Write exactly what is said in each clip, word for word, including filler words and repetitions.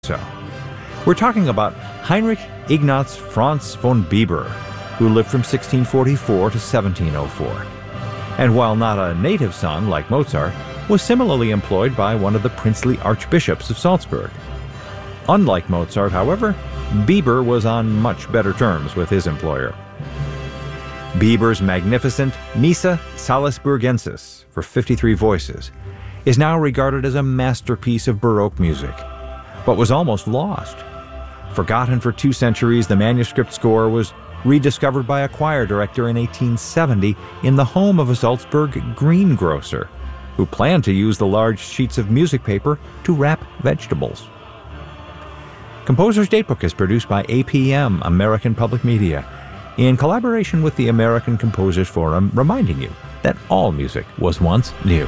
So, we're talking about Heinrich Ignaz Franz von Bieber, who lived from sixteen forty-four to seventeen oh four. And while not a native son like Mozart, was similarly employed by one of the princely archbishops of Salzburg. Unlike Mozart, however, Bieber was on much better terms with his employer. Bieber's magnificent Missa Salisburgensis for fifty-three voices is now regarded as a masterpiece of Baroque music, but was almost lost. Forgotten for two centuries, the manuscript score was rediscovered by a choir director in eighteen seventy in the home of a Salzburg greengrocer, who planned to use the large sheets of music paper to wrap vegetables. Composer's Datebook is produced by A P M, American Public Media, in collaboration with the American Composers Forum, reminding you that all music was once new.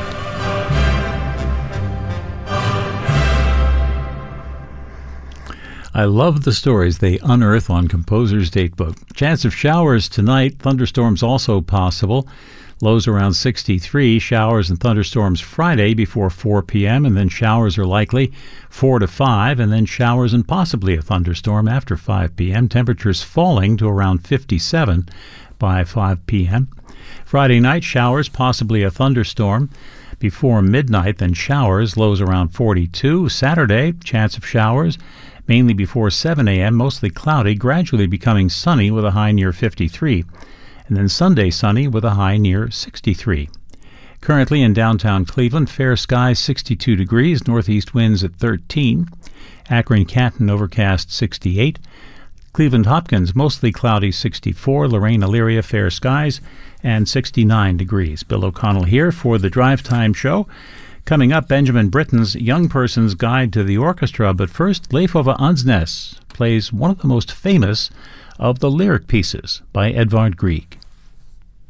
I love the stories they unearth on Composer's Datebook. Chance of showers tonight. Thunderstorms also possible. Lows around sixty-three. Showers and thunderstorms Friday before four p.m. and then showers are likely four to five, and then showers and possibly a thunderstorm after five p.m. Temperatures falling to around fifty-seven by five p.m. Friday night, showers, possibly a thunderstorm before midnight, then showers, lows around forty-two. Saturday, chance of showers mainly before seven a.m., mostly cloudy, gradually becoming sunny with a high near fifty-three. And then Sunday sunny with a high near sixty-three. Currently in downtown Cleveland, fair skies sixty-two degrees, northeast winds at thirteen. Akron, Canton, overcast sixty-eight. Cleveland Hopkins, mostly cloudy sixty-four. Lorraine, Elyria, fair skies and sixty-nine degrees. Bill O'Connell here for the Drive Time Show. Coming up, Benjamin Britten's Young Person's Guide to the Orchestra, but first, Leif Ove Andsnes plays one of the most famous of the lyric pieces by Edvard Grieg.